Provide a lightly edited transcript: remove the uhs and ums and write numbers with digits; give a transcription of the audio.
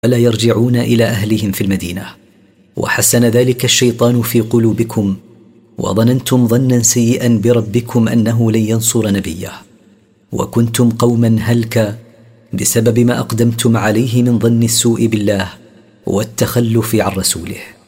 فلا يرجعون إلى أهلهم في المدينة. وحسن ذلك الشيطان في قلوبكم، وظننتم ظنا سيئا بربكم أنه لن ينصر نبيه، وكنتم قوما هلكا بسبب ما أقدمتم عليه من ظن السوء بالله والتخلف عن رسوله.